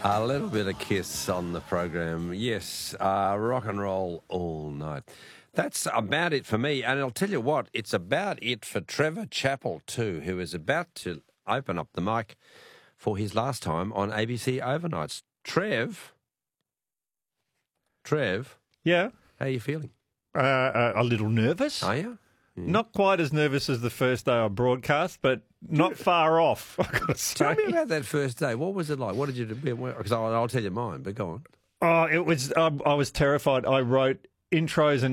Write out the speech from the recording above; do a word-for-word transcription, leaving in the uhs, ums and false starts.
A little bit of Kiss on the program. Yes, uh, rock and roll all night. That's about it for me. And I'll tell you what, it's about it for Trevor Chappell too, who is about to open up the mic for his last time on A B C Overnights. Trev? Trev? Yeah. How are you feeling? Uh, uh, a little nervous. Are you? Mm. Not quite as nervous as the first day I broadcast, but not far off, I've got to say. Tell me about that first day. What was it like? What did you do? Because I'll, I'll tell you mine, but go on. Oh, it was. Um, I was terrified. I wrote intros and